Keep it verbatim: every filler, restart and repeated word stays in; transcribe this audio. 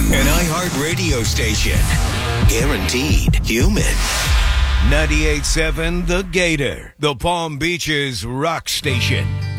An iHeart radio station. Guaranteed human. ninety-eight point seven The Gator, the Palm Beaches rock station.